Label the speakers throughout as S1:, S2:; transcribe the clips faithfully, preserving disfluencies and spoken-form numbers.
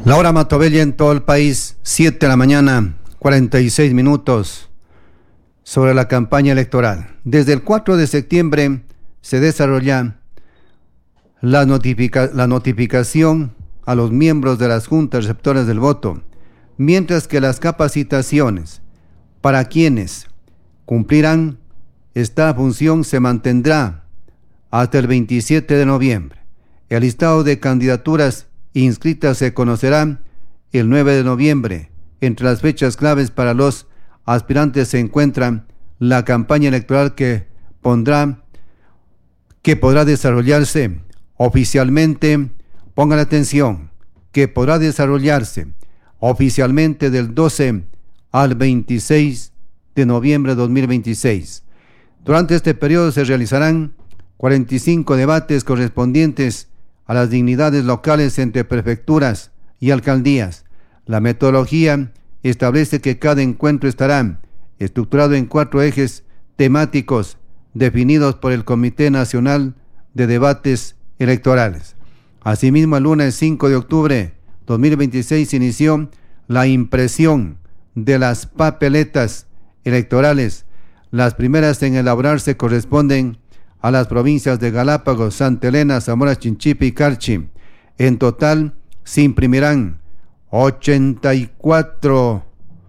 S1: La hora Matobella en todo el país, siete de la mañana, cuarenta y seis minutos, sobre la campaña electoral. Desde el cuatro de septiembre se desarrolla la, notifica, la notificación a los miembros de las juntas receptoras del voto, mientras que las capacitaciones para quienes cumplirán esta función se mantendrá hasta el veintisiete de noviembre. El listado de candidaturas inscritas se conocerá el nueve de noviembre. Entre las fechas claves para los aspirantes se encuentra la campaña electoral que pondrá, que podrá desarrollarse oficialmente, pongan atención, que podrá desarrollarse oficialmente del doce al veintiséis de noviembre de dos mil veintiséis. Durante este periodo se realizarán cuarenta y cinco debates correspondientes a las dignidades locales entre prefecturas y alcaldías. La metodología establece que cada encuentro estará estructurado en cuatro ejes temáticos definidos por el Comité Nacional de Debates Electorales. Asimismo, el lunes cinco de octubre de dos mil veintiséis se inició la impresión de las papeletas electorales. Las primeras en elaborarse corresponden a las provincias de Galápagos, Santa Elena, Zamora, Chinchipe y Carchi. En total se imprimirán ochenta y cuatro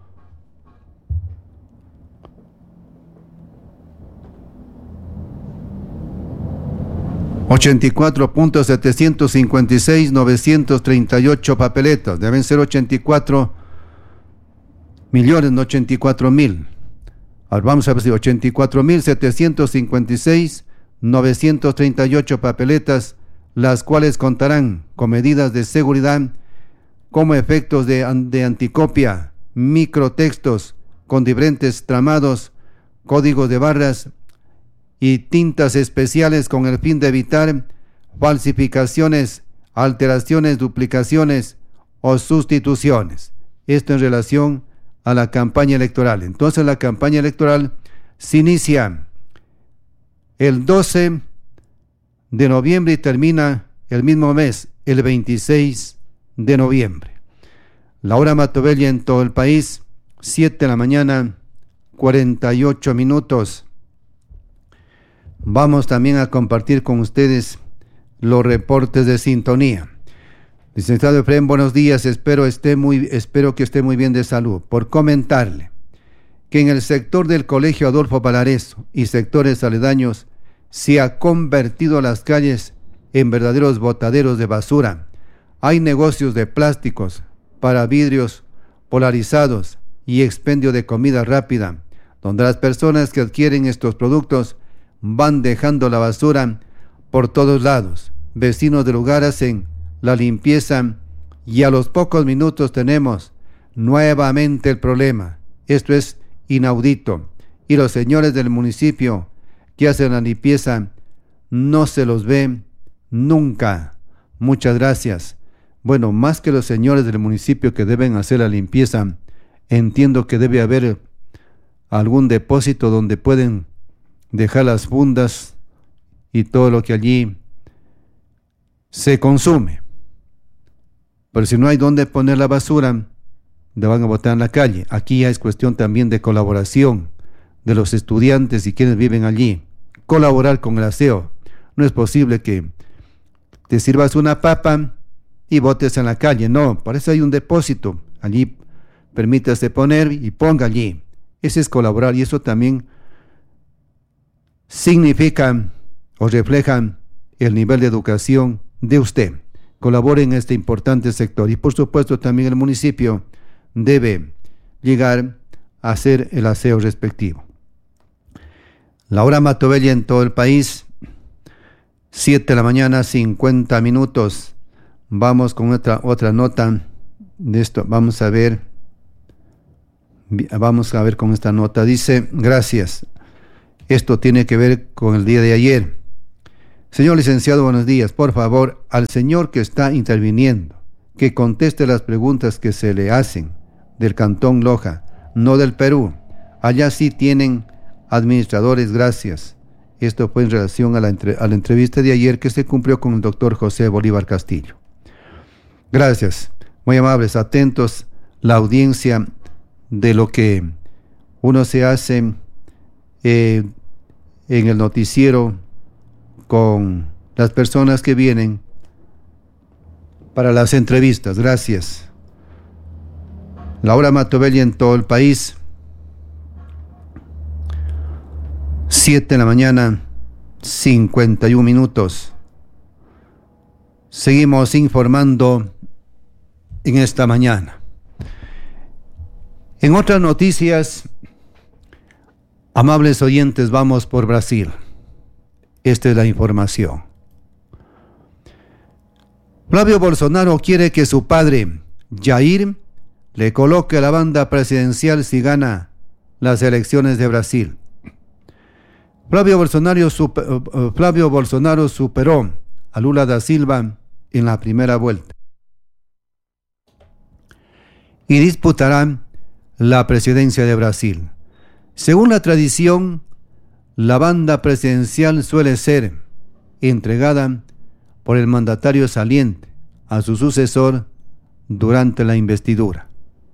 S1: ochenta y cuatro punto setecientos cincuenta y seis novecientos treinta y ocho papeletas. Deben ser ochenta y cuatro millones, no ochenta y cuatro mil. Vamos a ver si ochenta y cuatro mil setecientos cincuenta y seis novecientos treinta y ocho papeletas, las cuales contarán con medidas de seguridad como efectos de, de anticopia, microtextos con diferentes tramados, códigos de barras y tintas especiales con el fin de evitar falsificaciones, alteraciones, duplicaciones o sustituciones. Esto en relación a la campaña electoral. Entonces la campaña electoral se inicia el doce de noviembre y termina el mismo mes, el veintiséis de noviembre. La hora Matobella en todo el país, siete de la mañana, cuarenta y ocho minutos. Vamos también a compartir con ustedes los reportes de sintonía. Licenciado Efraín, buenos días, espero, esté muy, espero que esté muy bien de salud. Por comentarle que en el sector del Colegio Adolfo Valareso y sectores aledaños se ha convertido las calles en verdaderos botaderos de basura. Hay negocios de plásticos para vidrios polarizados y expendio de comida rápida, donde las personas que adquieren estos productos van dejando la basura por todos lados. Vecinos del lugar hacen la limpieza y a los pocos minutos tenemos nuevamente el problema. Esto es inaudito y los señores del municipio que hacen la limpieza no se los ve nunca. Muchas gracias. Bueno, más que los señores del municipio que deben hacer la limpieza, entiendo que debe haber algún depósito donde pueden dejar las fundas y todo lo que allí se consume. Pero si no hay donde poner la basura, la van a botar en la calle. Aquí ya es cuestión también de colaboración de los estudiantes y quienes viven allí. Colaborar con el aseo. No es posible que te sirvas una papa y botes en la calle. No, para eso hay un depósito. Allí permítase poner y ponga allí. Ese es colaborar y eso también significa o refleja el nivel de educación de usted. Colabore en este importante sector y por supuesto también el municipio debe llegar a hacer el aseo respectivo. La hora Matobella en todo el país, siete de la mañana, cincuenta minutos. Vamos con otra, otra nota de esto. Vamos a ver, vamos a ver con esta nota. Dice, gracias. Esto tiene que ver con el día de ayer. Señor licenciado, buenos días. Por favor, al señor que está interviniendo, que conteste las preguntas que se le hacen del Cantón Loja, no del Perú. Allá sí tienen administradores, gracias. Esto fue en relación a la, entre, a la entrevista de ayer que se cumplió con el doctor José Bolívar Castillo. Gracias. Muy amables, atentos la audiencia de lo que uno se hace eh, en el noticiero con las personas que vienen para las entrevistas. Gracias. La hora Matobelli en todo el país. siete de la mañana, cincuenta y un minutos. Seguimos informando en esta mañana. En otras noticias, amables oyentes, vamos por Brasil. Esta es la información. Flavio Bolsonaro quiere que su padre, Jair, le coloque a la banda presidencial si gana las elecciones de Brasil. Flavio Bolsonaro, super, uh, Flavio Bolsonaro superó a Lula da Silva en la primera vuelta y disputará la presidencia de Brasil. Según la tradición, la banda presidencial suele ser entregada por el mandatario saliente a su sucesor durante la investidura.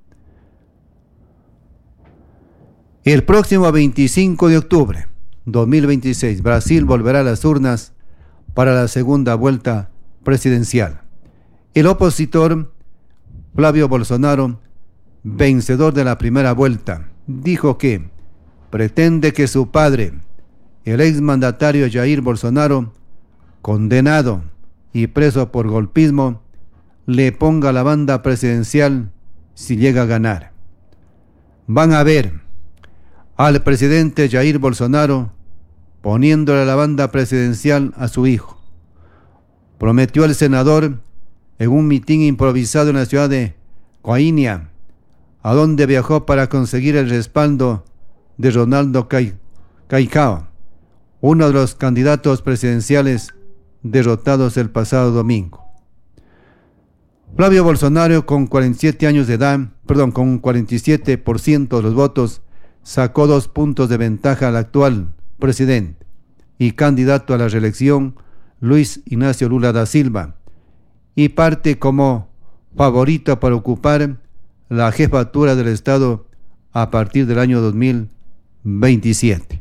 S1: El próximo veinticinco de octubre dos mil veintiséis, Brasil volverá a las urnas para la segunda vuelta presidencial. El opositor Flavio Bolsonaro, vencedor de la primera vuelta, dijo que pretende que su padre, el exmandatario Jair Bolsonaro, condenado y preso por golpismo, le ponga la banda presidencial si llega a ganar. Van a ver al presidente Jair Bolsonaro poniéndole la banda presidencial a su hijo, prometió el senador en un mitin improvisado en la ciudad de Goiânia, a donde viajó para conseguir el respaldo de Ronaldo Caiado, uno de los candidatos presidenciales derrotados el pasado domingo. Flavio Bolsonaro, con cuarenta y siete años de edad, perdón, con un cuarenta y siete por ciento de los votos, sacó dos puntos de ventaja al actual presidente y candidato a la reelección, Luis Ignacio Lula da Silva, y parte como favorito para ocupar la jefatura del Estado a partir del año dos mil veintisiete.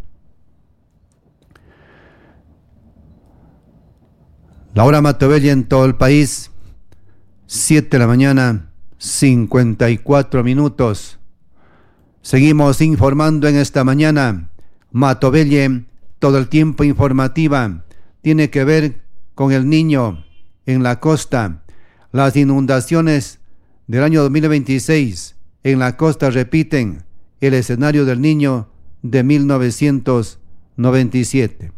S1: La hora Matobelli en todo el país, siete de la mañana, cincuenta y cuatro minutos. Seguimos informando en esta mañana. Matobelli, todo el tiempo informativa, tiene que ver con el niño en la costa. Las inundaciones del año dos mil veintiséis en la costa repiten el escenario del niño de mil novecientos noventa y siete.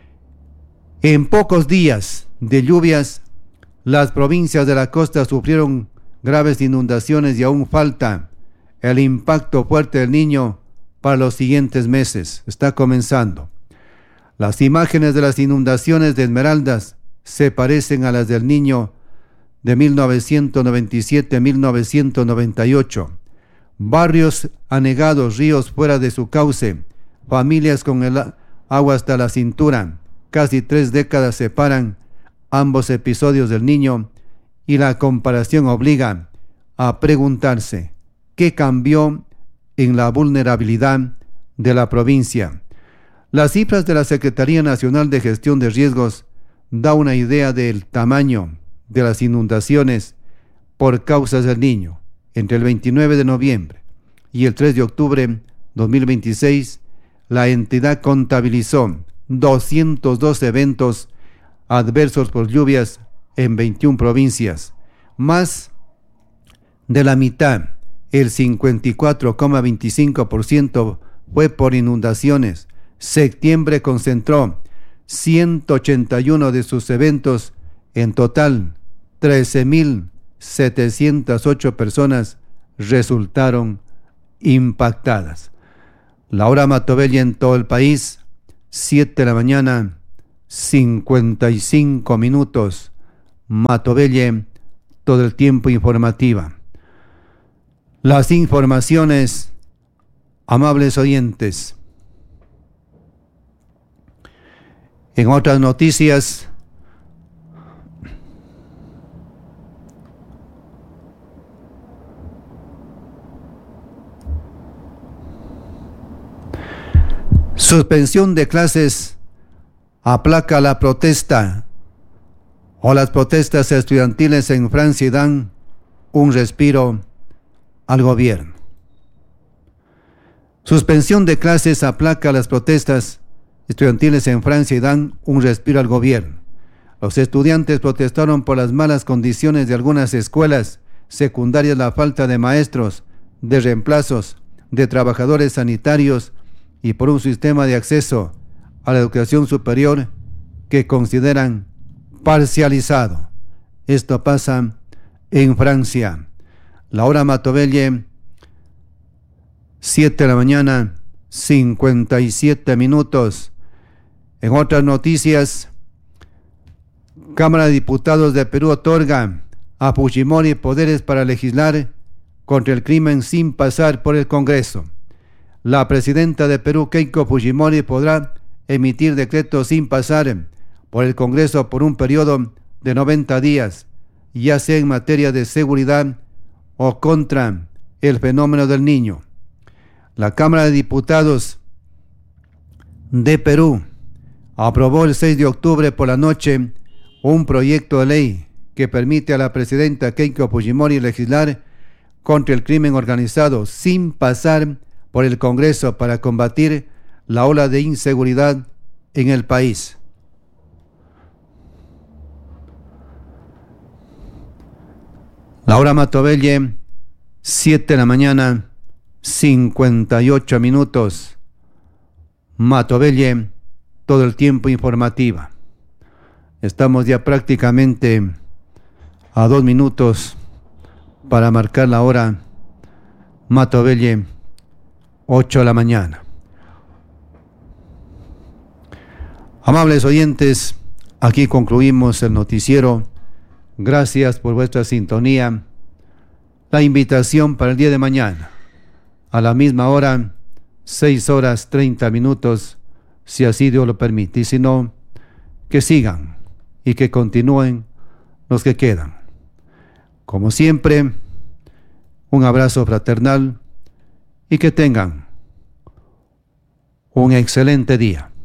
S1: En pocos días de lluvias, las provincias de la costa sufrieron graves inundaciones y aún falta el impacto fuerte del niño para los siguientes meses. Está comenzando. Las imágenes de las inundaciones de Esmeraldas se parecen a las del niño de mil novecientos noventa y siete a mil novecientos noventa y ocho. Barrios anegados, ríos fuera de su cauce, familias con el agua hasta la cintura. Casi tres décadas separan ambos episodios del niño y la comparación obliga a preguntarse qué cambió en la vulnerabilidad de la provincia. Las cifras de la Secretaría Nacional de Gestión de Riesgos da una idea del tamaño de las inundaciones por causas del niño. Entre el veintinueve de noviembre y el tres de octubre dos mil veintiséis, la entidad contabilizó doscientos dos eventos adversos por lluvias en veintiuna provincias. Más de la mitad, el cincuenta y cuatro coma veinticinco por ciento, fue por inundaciones. Septiembre concentró ciento ochenta y uno de sus eventos. En total, trece mil setecientas ocho personas resultaron impactadas. La hora Matobelli en todo el país, siete de la mañana, cincuenta y cinco minutos. Matobelli, todo el tiempo informativa. Las informaciones, amables oyentes. En otras noticias, Suspensión de clases aplaca la protesta, o las protestas estudiantiles en Francia dan un respiro al gobierno. Suspensión de clases aplaca las protestas estudiantiles en Francia y dan un respiro al gobierno. Los estudiantes protestaron por las malas condiciones de algunas escuelas secundarias, la falta de maestros, de reemplazos, de trabajadores sanitarios y por un sistema de acceso a la educación superior que consideran parcializado. Esto pasa en Francia. La hora Matovelle, siete de la mañana, cincuenta y siete minutos. En otras noticias, Cámara de Diputados de Perú otorga a Fujimori poderes para legislar contra el crimen sin pasar por el Congreso. La presidenta de Perú, Keiko Fujimori, podrá emitir decretos sin pasar por el Congreso por un periodo de noventa días, ya sea en materia de seguridad o contra el fenómeno del niño. La Cámara de Diputados de Perú aprobó el seis de octubre por la noche un proyecto de ley que permite a la presidenta Keiko Fujimori legislar contra el crimen organizado sin pasar por el Congreso para combatir la ola de inseguridad en el país. La hora Matovelle, siete de la mañana, cincuenta y ocho minutos. Matovelle, todo el tiempo informativa. Estamos ya prácticamente a dos minutos para marcar la hora Matovelle, ocho de la mañana. Amables oyentes, aquí concluimos el noticiero. Gracias por vuestra sintonía. La invitación para el día de mañana, a la misma hora, seis horas treinta minutos, si así Dios lo permite. Y si no, que sigan y que continúen los que quedan. Como siempre, un abrazo fraternal y que tengan un excelente día.